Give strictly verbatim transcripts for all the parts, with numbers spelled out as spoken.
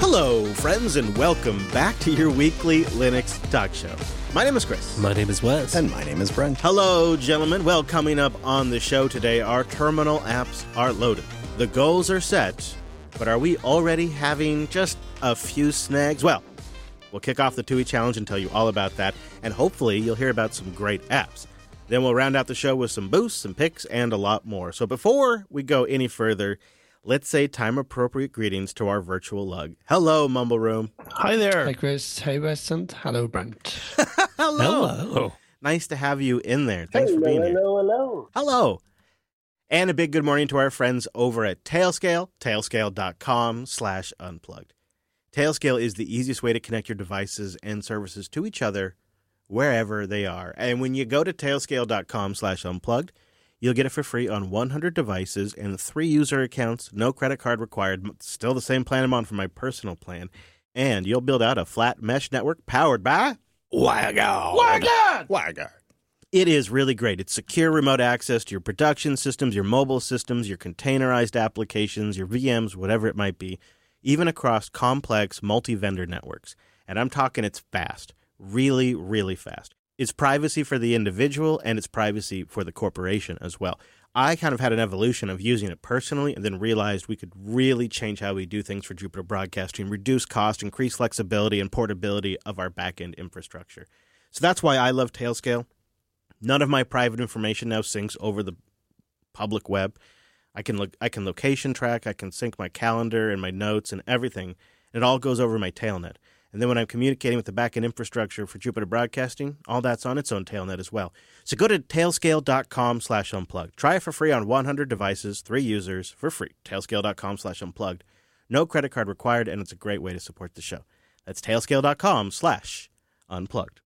Hello, friends, and welcome back to your weekly Linux talk show. My name is Chris. My name is Wes. And my name is Brent. Hello, gentlemen. Well, coming up on the show today, our terminal apps are loaded. The goals are set, but are we already having just a few snags? Well, we'll kick off the TUI Challenge and tell you all about that, and hopefully you'll hear about some great apps. Then we'll round out the show with some boosts, some picks, and a lot more. So before we go any further, let's say time-appropriate greetings to our virtual lug. Hello, Mumble Room. Hi there. Hi, Chris. Hey, Wes, and hello, Brent. Hello. Hello. Nice to have you in there. Thanks hello, for being here. Hello, hello. Hello. And a big good morning to our friends over at Tailscale, tailscale.com slash unplugged. Tailscale is the easiest way to connect your devices and services to each other wherever they are. And when you go to tailscale.com slash unplugged, you'll get it for free on one hundred devices and three user accounts, no credit card required. Still the same plan I'm on for my personal plan. And you'll build out a flat mesh network powered by WireGuard. WireGuard! WireGuard. It is really great. It's secure remote access to your production systems, your mobile systems, your containerized applications, your V Ms, whatever it might be, even across complex multi-vendor networks. And I'm talking it's fast. Really, really fast. It's privacy for the individual, and it's privacy for the corporation as well. I kind of had an evolution of using it personally and then realized we could really change how we do things for Jupiter Broadcasting, reduce cost, increase flexibility and portability of our back-end infrastructure. So that's why I love Tailscale. None of my private information now syncs over the public web. I can look, I can location track, I can sync my calendar and my notes and everything. And it all goes over my Tailnet. And then when I'm communicating with the backend infrastructure for Jupiter Broadcasting, all that's on its own Tailnet as well. So go to tailscale.com slash unplugged. Try it for free on one hundred devices, three users, for free. Tailscale.com slash unplugged. No credit card required, and it's a great way to support the show. That's tailscale.com slash unplugged.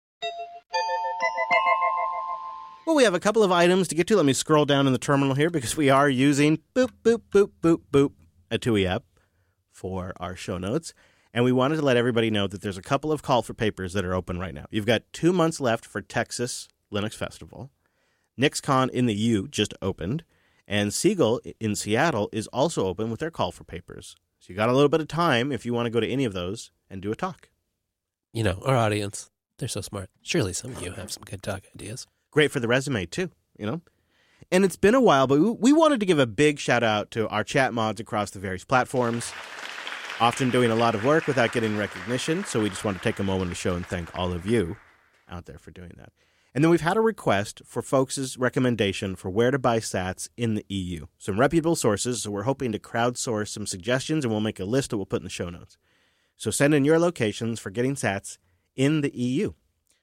Well, we have a couple of items to get to. Let me scroll down in the terminal here because we are using boop, boop, boop, boop, boop, a TUI app for our show notes. And we wanted to let everybody know that there's a couple of call for papers that are open right now. You've got two months left for Texas Linux Festival. NixCon in the U just opened. And Siegel in Seattle is also open with their call for papers. So you got a little bit of time if you want to go to any of those and do a talk. You know, our audience, they're so smart. Surely some of you have some good talk ideas. Great for the resume, too, you know? And it's been a while, but we wanted to give a big shout out to our chat mods across the various platforms. Often doing a lot of work without getting recognition, so we just want to take a moment to show and thank all of you out there for doing that. And then we've had a request for folks' recommendation for where to buy sats in the E U. Some reputable sources, so we're hoping to crowdsource some suggestions, and we'll make a list that we'll put in the show notes. So send in your locations for getting sats in the E U.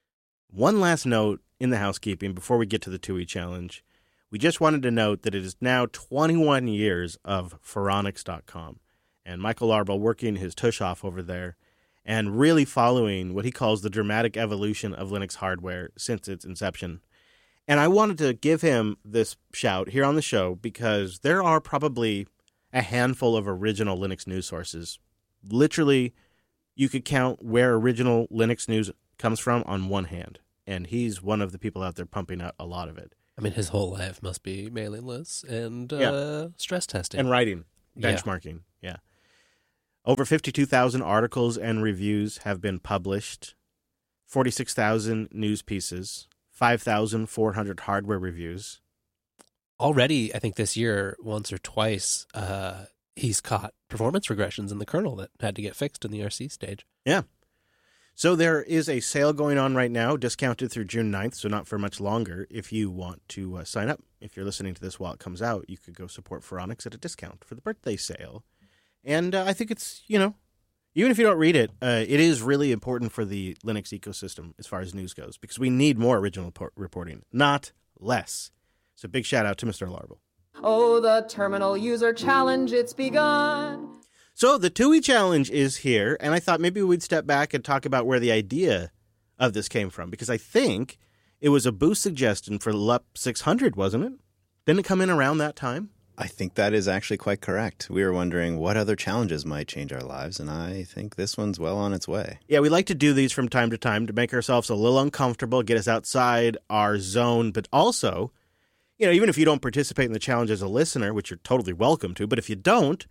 One last note in the housekeeping before we get to the TUI Challenge. We just wanted to note that it is now twenty-one years of Phoronix dot com. And Michael Arbel working his tush off over there and really following what he calls the dramatic evolution of Linux hardware since its inception. And I wanted to give him this shout here on the show because there are probably a handful of original Linux news sources. Literally, you could count where original Linux news comes from on one hand. And he's one of the people out there pumping out a lot of it. I mean, his whole life must be mailing lists and uh, Yeah. stress testing. And writing, benchmarking, yeah. yeah. Over fifty-two thousand articles and reviews have been published, forty-six thousand news pieces, five thousand four hundred hardware reviews. Already, I think this year, once or twice, uh, he's caught performance regressions in the kernel that had to get fixed in the R C stage. Yeah. So there is a sale going on right now, discounted through June ninth, so not for much longer. If you want to uh, sign up, if you're listening to this while it comes out, you could go support Phoronix at a discount for the birthday sale. And uh, I think it's, you know, even if you don't read it, uh, it is really important for the Linux ecosystem as far as news goes, because we need more original por- reporting, not less. So big shout out to Mister Larble. Oh, the terminal user challenge, it's begun. So the TUI Challenge is here, and I thought maybe we'd step back and talk about where the idea of this came from, because I think it was a boost suggestion for L U P six hundred, wasn't it? Didn't it come in around that time? I think that is actually quite correct. We were wondering what other challenges might change our lives, and I think this one's well on its way. Yeah, we like to do these from time to time to make ourselves a little uncomfortable, get us outside our zone, but also, you know, even if you don't participate in the challenge as a listener, which you're totally welcome to, but if you don't,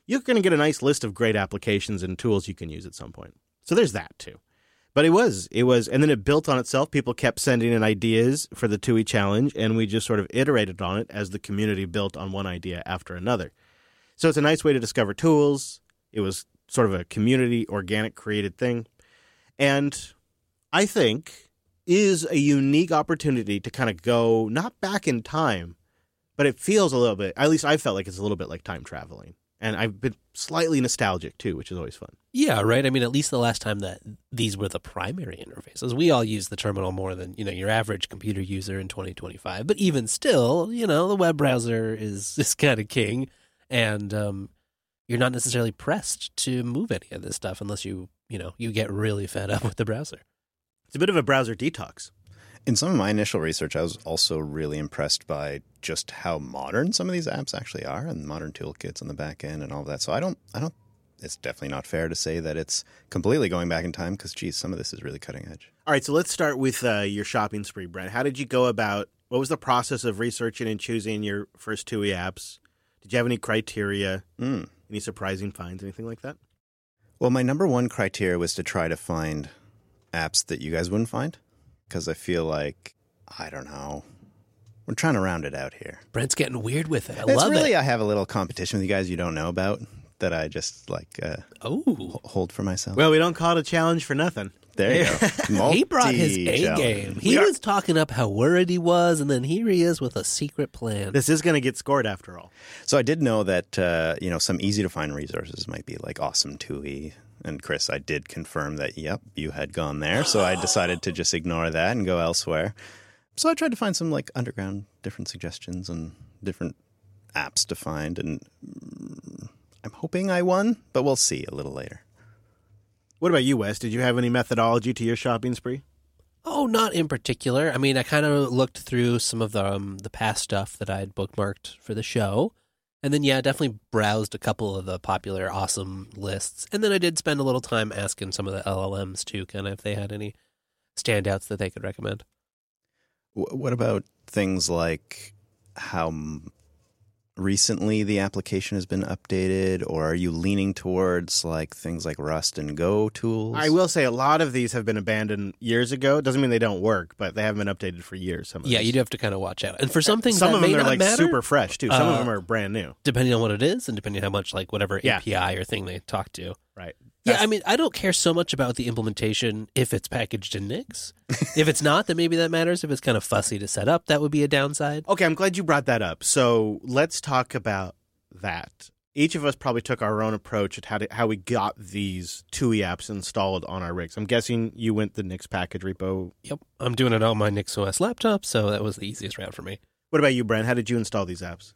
you're going to get a nice list of great applications and tools you can use at some point. So there's that too. But it was, it was, and then it built on itself. People kept sending in ideas for the T U I challenge, and we just sort of iterated on it as the community built on one idea after another. So it's a nice way to discover tools. It was sort of a community, organic, created thing. And I think is a unique opportunity to kind of go, not back in time, but it feels a little bit, at least I felt like it's a little bit like time traveling. And I've been slightly nostalgic, too, which is always fun. Yeah, right. I mean, at least the last time that these were the primary interfaces. We all use the terminal more than, you know, your average computer user in twenty twenty-five. But even still, you know, the web browser is, is kind of king. And um, you're not necessarily pressed to move any of this stuff unless you, you know, you get really fed up with the browser. It's a bit of a browser detox. In some of my initial research, I was also really impressed by just how modern some of these apps actually are, and modern toolkits on the back end and all of that. So I don't, I don't. It's definitely not fair to say that it's completely going back in time because, geez, some of this is really cutting edge. All right, so let's start with uh, your shopping spree, Brent. How did you go about? What was the process of researching and choosing your first T U I apps? Did you have any criteria? Mm. Any surprising finds? Anything like that? Well, my number one criteria was to try to find apps that you guys wouldn't find. Because I feel like, I don't know, we're trying to round it out here. Brent's getting weird with it. I it's love really, it. I have a little competition with you guys you don't know about that I just like uh, Oh, hold for myself. Well, we don't call it a challenge for nothing. There you go. he brought his A Multi-challenge. game. He We are- was talking up how worried he was, and then here he is with a secret plan. This is going to get scored after all. So I did know that uh, you know some easy to find resources might be like Awesome T U I. And Chris, I did confirm that, yep, you had gone there. So I decided to just ignore that and go elsewhere. So I tried to find some like underground different suggestions and different apps to find. And mm, I'm hoping I won, but we'll see a little later. What about you, Wes? Did you have any methodology to your shopping spree? Oh, not in particular. I mean, I kind of looked through some of the um, the past stuff that I'd bookmarked for the show. And then, yeah, definitely browsed a couple of the popular awesome lists. And then I did spend a little time asking some of the L L Ms, too, kind of if they had any standouts that they could recommend. W- what about things like how m- recently the application has been updated? Or are you leaning towards like things like Rust and Go tools? I will say a lot of these have been abandoned years ago. Doesn't mean they don't work, but they haven't been updated for years. Some of Yeah, these. you do have to kind of watch out. And for some things Some that of them may are not like matter, super fresh, too. Some Uh, of them are brand new. depending on what it is and depending on how much, like, whatever Yeah. A P I or thing they talk to. Right. Yeah, That's- I mean, I don't care so much about the implementation if it's packaged in Nix. If it's not, then maybe that matters. If it's kind of fussy to set up, that would be a downside. Okay, I'm glad you brought that up. So let's talk about that. Each of us probably took our own approach at how to, how we got these T U I apps installed on our rigs. I'm guessing you went the Nix package repo. Yep, I'm doing it on my NixOS laptop, so that was the easiest route for me. What about you, Brent? How did you install these apps?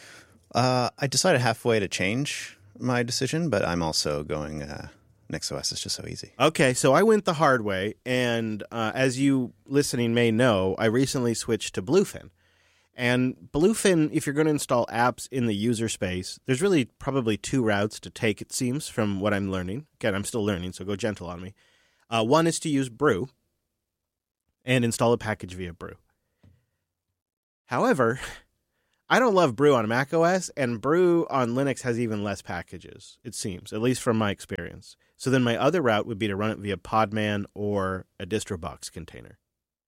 Uh, I decided halfway to change my decision, but I'm also going uh, NixOS is just so easy. Okay, so I went the hard way, and uh, as you listening may know, I recently switched to Bluefin. And Bluefin, if you're going to install apps in the user space, there's really probably two routes to take, it seems, from what I'm learning. Again, I'm still learning, so go gentle on me. Uh, one is to use Brew and install a package via Brew. However, I don't love Brew on macOS, and Brew on Linux has even less packages, it seems, at least from my experience. So then my other route would be to run it via Podman or a DistroBox container.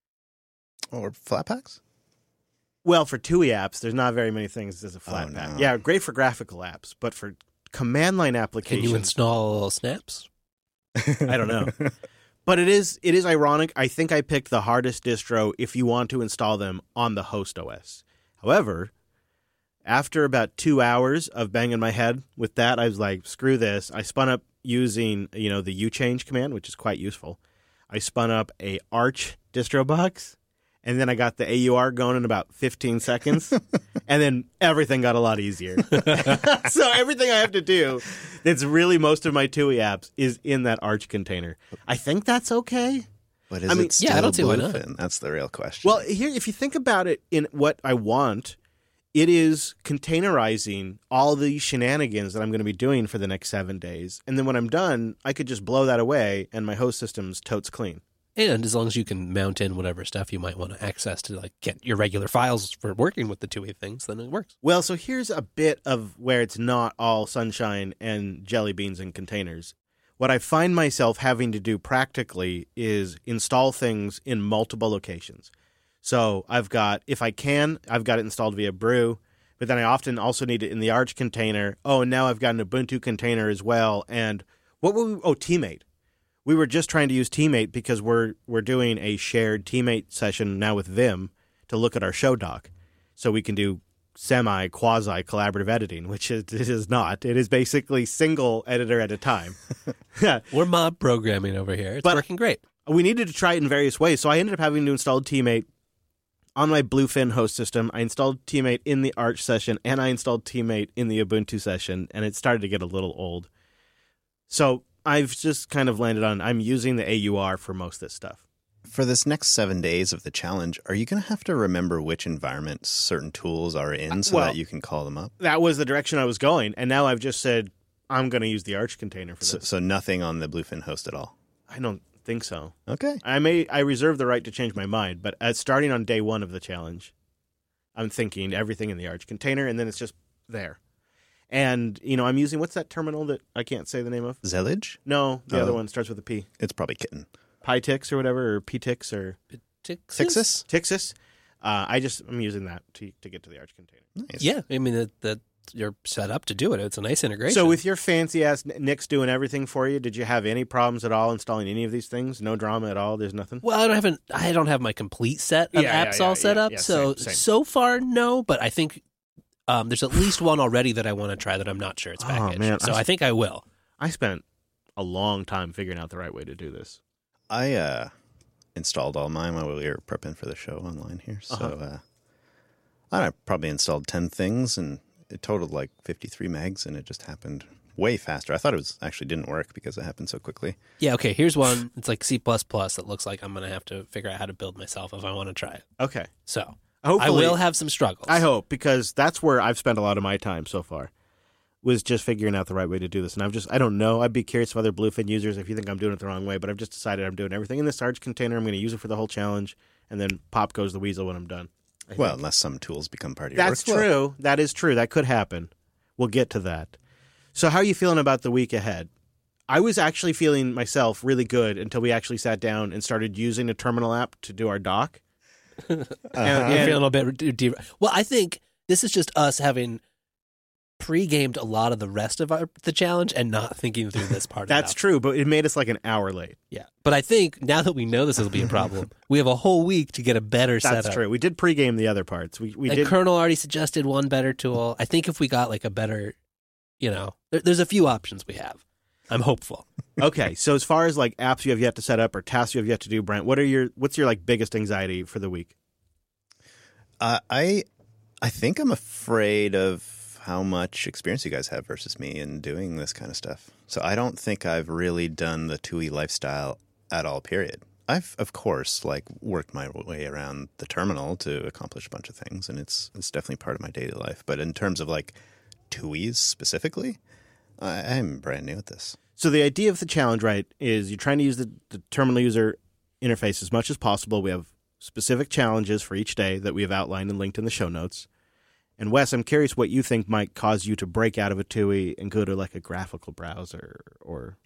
Or Flatpaks? Well, for T U I apps, there's not very many things as a flat Oh, pack. no. Yeah, great for graphical apps, but for command line Can applications, you install snaps? I don't know. But it is it is ironic. I think I picked the hardest distro if you want to install them on the host O S. However, after about two hours of banging my head with that, I was like, screw this. I spun up using, you know, the uchange command, which is quite useful. I spun up a Arch distro box, and then I got the A U R going in about fifteen seconds, and then everything got a lot easier. So everything I have to do that's really most of my T U I apps is in that Arch container. I think that's okay. But is I mean, it still yeah, I don't see why not. Bluefin? That's the real question. Well, here, if you think about it in what I want, it is containerizing all the shenanigans that I'm going to be doing for the next seven days. And then when I'm done, I could just blow that away and my host system's totes clean. And as long as you can mount in whatever stuff you might want to access to like get your regular files for working with the T U I things, then it works. Well, so here's a bit of where it's not all sunshine and jelly beans and containers. What I find myself having to do practically is install things in multiple locations. So I've got, if I can, I've got it installed via Brew, but then I often also need it in the Arch container. Oh, and now I've got an Ubuntu container as well. And what were we, oh, Teammate. We were just trying to use Teammate because we're we're doing a shared Teammate session now with Vim to look at our show doc. So we can do semi, quasi collaborative editing, which it, it is not. It is basically single editor at a time. We're mob programming over here. It's But- working great. We needed to try it in various ways. So I ended up having to install Teammate on my Bluefin host system. I installed Teammate in the Arch session, and I installed Teammate in the Ubuntu session, and it started to get a little old. So I've just kind of landed on, I'm using the A U R for most of this stuff. For this next seven days of the challenge, are you going to have to remember which environment certain tools are in so well- that you can call them up? That was the direction I was going, and now I've just said, I'm going to use the Arch container for So, this. so nothing on the Bluefin host at all? I don't think so. Okay. I may I reserve the right to change my mind, but at starting on day one of the challenge, I'm thinking everything in the Arch container, and then it's just there. And, you know, I'm using, what's that terminal that I can't say the name of? Zellige? No, the Oh. other one starts with a P. It's probably Kitten. PyTix or whatever, or PTix or Tixis? Tixis. Uh, I just, I'm using that to to get to the Arch container. Nice. Yeah, I mean, that, that you're set up to do it. It's a nice integration. So with your fancy-ass Nix doing everything for you, did you have any problems at all installing any of these things? No drama at all? There's nothing? Well, I don't have I don't have my complete set of Yeah, yeah, apps yeah, all set yeah, up. yeah, so same, same. so far, no. But I think um, there's at least one already that I want to try that I'm not sure it's Oh, packaged. man, so I- I think I will. I spent a long time figuring out the right way to do this. I uh, installed all mine while we were prepping for the show online here. So Uh-huh. uh, I probably installed ten things, and it totaled like fifty-three megs, and it just happened way faster. I thought it was actually didn't work because it happened so quickly. Yeah. Okay. Here's one. It's like C plus plus. That looks like I'm going to have to figure out how to build myself if I want to try it. Okay. So Hopefully, I will have some struggles. I hope, because that's where I've spent a lot of my time so far, was just figuring out the right way to do this. And I've just, I don't know. I'd be curious if other Bluefin users, if you think I'm doing it the wrong way, but I've just decided I'm doing everything in this Arch container. I'm going to use it for the whole challenge, and then pop goes the weasel when I'm done. I Well, think. unless some tools become part of your That's workflow. true. That is true. That could happen. We'll get to that. So how are you feeling about the week ahead? I was actually feeling myself really good until we actually sat down and started using a terminal app to do our doc. I'm And- feeling a bit. De- de- well, I think this is just us having pre-gamed a lot of the rest of our, the challenge and not thinking through this part. That's of it. true, but it made us like an hour late. Yeah, but I think now that we know this will be a problem, we have a whole week to get a better That's setup. true. We did pregame the other parts. We we And did. Colonel already suggested one better tool. I think if we got like a better, you know, there, there's a few options we have. I'm hopeful. Okay, so as far as like apps you have yet to set up or tasks you have yet to do, Brent, what are your what's your like biggest anxiety for the week? Uh, I I think I'm afraid of how much experience you guys have versus me in doing this kind of stuff. So I don't think I've really done the T U I lifestyle at all, period. I've, of course, like worked my way around the terminal to accomplish a bunch of things, and it's it's definitely part of my daily life. But in terms of like T U Is specifically, I, I'm brand new at this. So the idea of the challenge, right, is you're trying to use the, the terminal user interface as much as possible. We have specific challenges for each day that we have outlined and linked in the show notes. And Wes, I'm curious what you think might cause you to break out of a T U I and go to like a graphical browser or